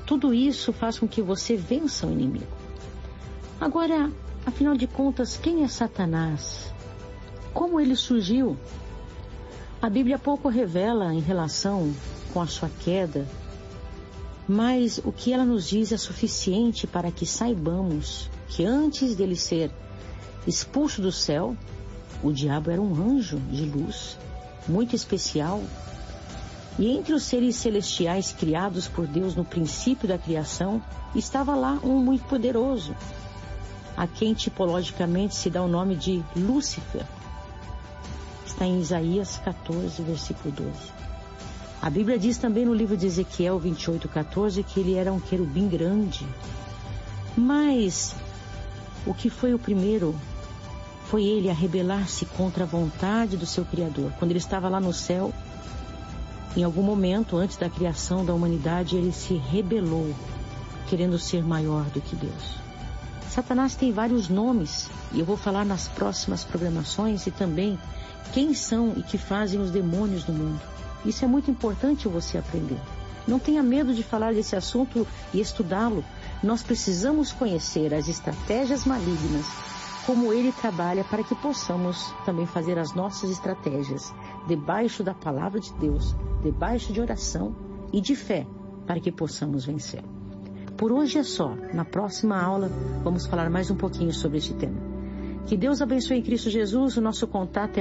Tudo isso faz com que você vença o inimigo. Agora, afinal de contas, quem é Satanás? Como ele surgiu? A Bíblia pouco revela em relação com a sua queda, mas o que ela nos diz é suficiente para que saibamos que antes dele ser expulso do céu, o diabo era um anjo de luz, muito especial. E entre os seres celestiais criados por Deus no princípio da criação, estava lá um muito poderoso, a quem tipologicamente se dá o nome de Lúcifer. Está em Isaías 14, versículo 12. A Bíblia diz também no livro de Ezequiel 28:14 que ele era um querubim grande. Mas o que foi o primeiro? Foi ele a rebelar-se contra a vontade do seu Criador. Quando ele estava lá no céu, em algum momento antes da criação da humanidade, ele se rebelou, querendo ser maior do que Deus. Satanás tem vários nomes, e eu vou falar nas próximas programações, e também quem são e que fazem os demônios no mundo. Isso é muito importante você aprender. Não tenha medo de falar desse assunto e estudá-lo. Nós precisamos conhecer as estratégias malignas, como ele trabalha, para que possamos também fazer as nossas estratégias debaixo da palavra de Deus, debaixo de oração e de fé, para que possamos vencer. Por hoje é só. Na próxima aula vamos falar mais um pouquinho sobre este tema. Que Deus abençoe em Cristo Jesus. O nosso contato é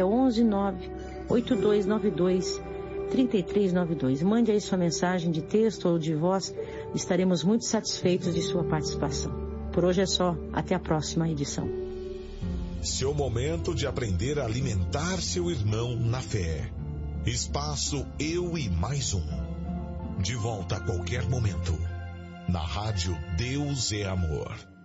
119-8292-3392. Mande aí sua mensagem de texto ou de voz. Estaremos muito satisfeitos de sua participação. Por hoje é só. Até a próxima edição. Seu momento de aprender a alimentar seu irmão na fé. Espaço Eu e Mais Um. De volta a qualquer momento. Na rádio Deus é Amor.